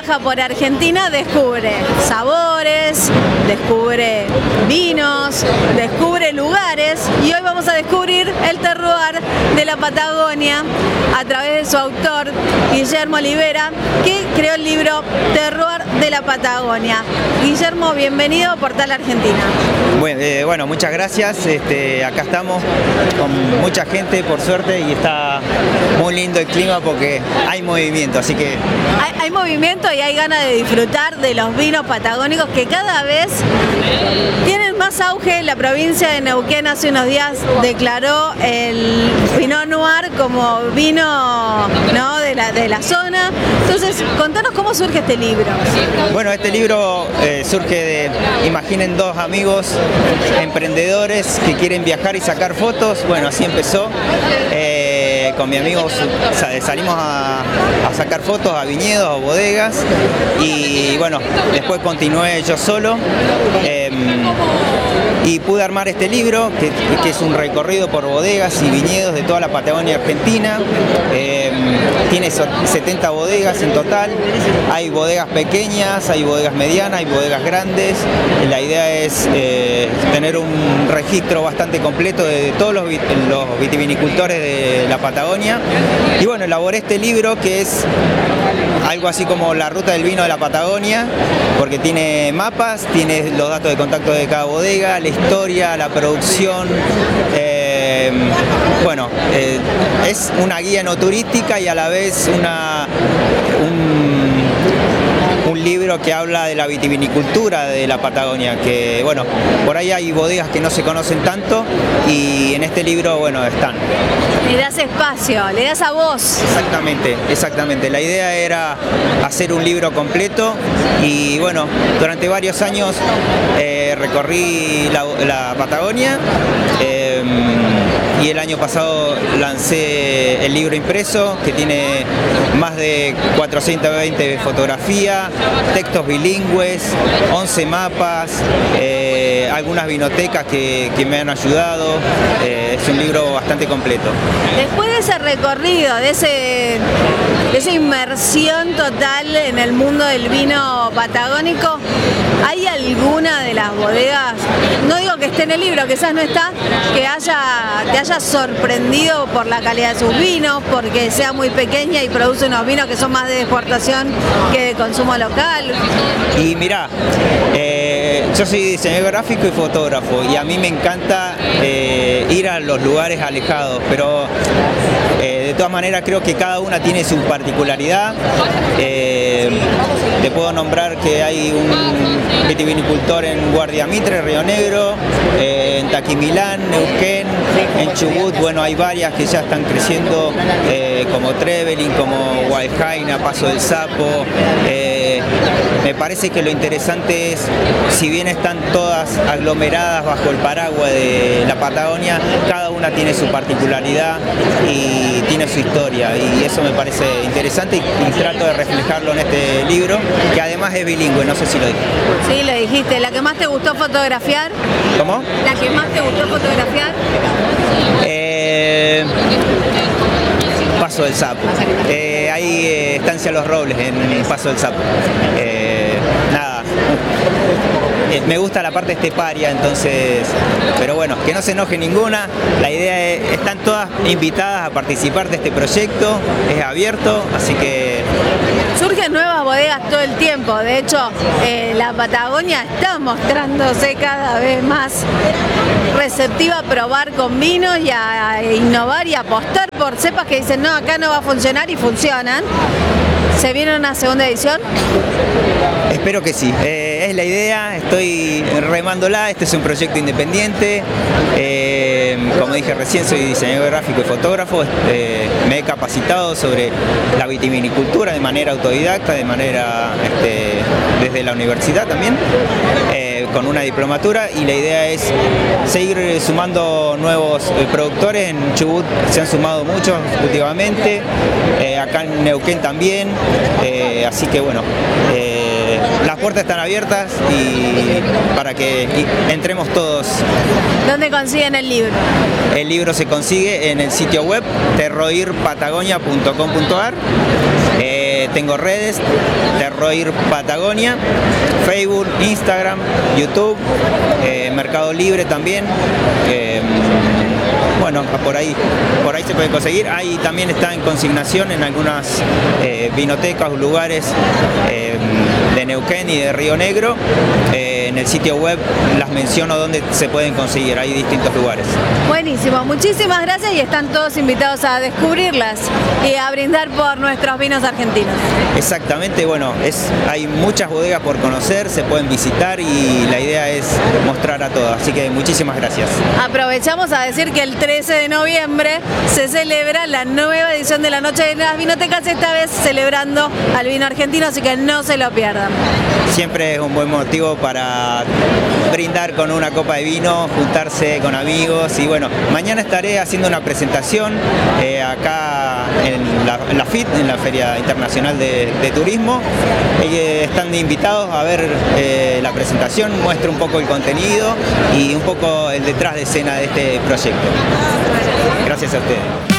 viaja por Argentina descubre sabores, descubre vinos, descubre lugares y hoy vamos a descubrir el terroir de la Patagonia a través de su autor, Guillermo Olivera, que creó el libro Terroir de la Patagonia. Guillermo, bienvenido a Portal Argentina. Bueno, muchas gracias. Acá estamos con mucha gente, por suerte, y está muy lindo el clima porque hay movimiento, así que... Hay movimiento y hay ganas de disfrutar de los vinos patagónicos que cada vez tienen más auge. La provincia de Neuquén hace unos días declaró el Pinot Noir como vino, ¿no?, de la zona. Entonces, contanos cómo surge este libro. Bueno, este libro surge de, imaginen, dos amigos emprendedores que quieren viajar y sacar fotos. Bueno, así empezó. Con mi amigo salimos a sacar fotos a viñedos, a bodegas, y bueno, después continué yo solo y pude armar este libro que es un recorrido por bodegas y viñedos de toda la Patagonia Argentina. Tiene 70 bodegas en total. Hay bodegas pequeñas, hay bodegas medianas, hay bodegas grandes. La idea es tener un registro bastante completo de todos los vitivinicultores de la Patagonia. Y bueno, elaboré este libro que es algo así como la ruta del vino de la Patagonia, porque tiene mapas, tiene los datos de contacto de cada bodega, la historia, la producción. Es una guía no turística y a la vez un libro que habla de la vitivinicultura de la Patagonia, que bueno, por ahí hay bodegas que no se conocen tanto y en este libro, bueno, están. Le das espacio, le das a voz. Exactamente. La idea era hacer un libro completo y bueno, durante varios años recorrí la Patagonia. Y el año pasado lancé el libro impreso, que tiene más de 420 fotografías, textos bilingües, 11 mapas, algunas vinotecas que me han ayudado. Es un libro bastante completo. Después de ese recorrido, de esa inmersión total en el mundo del vino patagónico, ¿hay alguna de las bodegas, no digo que esté en el libro, quizás no está, que te haya sorprendido por la calidad de sus vinos, porque sea muy pequeña y produce unos vinos que son más de exportación que de consumo local? Y mirá, yo soy diseñador gráfico y fotógrafo y a mí me encanta ir a los lugares alejados, pero de todas maneras creo que cada una tiene su particularidad. Te puedo nombrar que hay un vitivinicultor en Guardia Mitre, Río Negro, en Taquimilán, Neuquén, en Chubut. Bueno, hay varias que ya están creciendo, como Trevelin, como Hualjaina, Paso del Sapo. Me parece que lo interesante es, si bien están todas aglomeradas bajo el paraguas de la Patagonia, cada una tiene su particularidad y tiene su historia, y eso me parece interesante y trato de reflejarlo en este libro, que además es bilingüe, no sé si lo dije. Sí, lo dijiste. ¿La que más te gustó fotografiar? ¿Cómo? ¿La que más te gustó fotografiar? Paso del Sapo. Hay Estancia Los Robles en Paso del Sapo. Nada. Me gusta la parte esteparia, entonces, pero bueno, que no se enoje ninguna. La idea es, están todas invitadas a participar de este proyecto, es abierto, así que... Surgen nuevas bodegas todo el tiempo. De hecho, la Patagonia está mostrándose cada vez más receptiva a probar con vinos y a innovar y apostar por cepas que dicen no, acá no va a funcionar, y funcionan. ¿Se viene una segunda edición? Espero que sí. Es la idea, estoy remándola. Este es un proyecto independiente. Como dije recién, soy diseñador gráfico y fotógrafo. Me he capacitado sobre la vitivinicultura de manera autodidacta, desde la universidad también, con una diplomatura, y la idea es seguir sumando nuevos productores. En Chubut se han sumado muchos últimamente, acá en Neuquén también, así que bueno, las puertas están abiertas y para que entremos todos. ¿Dónde consiguen el libro? El libro se consigue en el sitio web terroirpatagonia.com.ar. tengo redes, Terroir Patagonia, Facebook, Instagram, YouTube, Mercado Libre también. Bueno, por ahí se puede conseguir. Ahí también está en consignación en algunas vinotecas o lugares de Neuquén y de Río Negro. En el sitio web las menciono donde se pueden conseguir, hay distintos lugares. Buenísimo, muchísimas gracias y están todos invitados a descubrirlas y a brindar por nuestros vinos argentinos. Exactamente, bueno, hay muchas bodegas por conocer, se pueden visitar y la idea es mostrar a todos, así que muchísimas gracias. Aprovechamos a decir que el 13 de noviembre se celebra la nueva edición de la Noche de las Vinotecas, esta vez celebrando al vino argentino, así que no se lo pierdan. Siempre es un buen motivo para brindar con una copa de vino, juntarse con amigos y bueno, mañana estaré haciendo una presentación acá en la FIT, en la Feria Internacional de Turismo. Están invitados a ver la presentación, muestro un poco el contenido y un poco el detrás de escena de este proyecto. Gracias a ustedes.